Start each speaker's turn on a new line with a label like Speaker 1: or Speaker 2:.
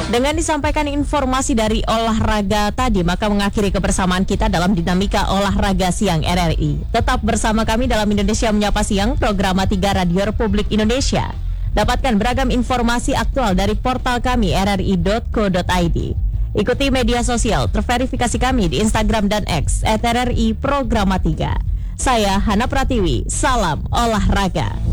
Speaker 1: Dengan disampaikan informasi dari olahraga tadi, maka mengakhiri kebersamaan kita dalam dinamika olahraga siang RRI. Tetap bersama kami dalam Indonesia Menyapa Siang, program 3 Radio Republik Indonesia. Dapatkan beragam informasi aktual dari portal kami rri.co.id. Ikuti media sosial terverifikasi kami di Instagram dan X @RRI Programa 3. Saya Hana Pratiwi, salam olahraga.